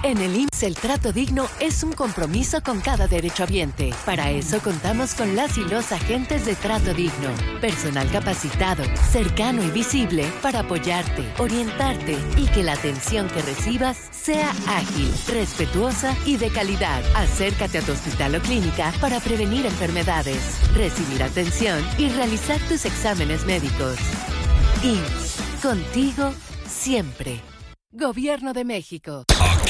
En el IMSS, el trato digno es un compromiso con cada derechohabiente. Para eso contamos con las y los agentes de trato digno. Personal capacitado, cercano y visible para apoyarte, orientarte y que la atención que recibas sea ágil, respetuosa y de calidad. Acércate a tu hospital o clínica para prevenir enfermedades, recibir atención y realizar tus exámenes médicos. IMSS, contigo siempre. Gobierno de México.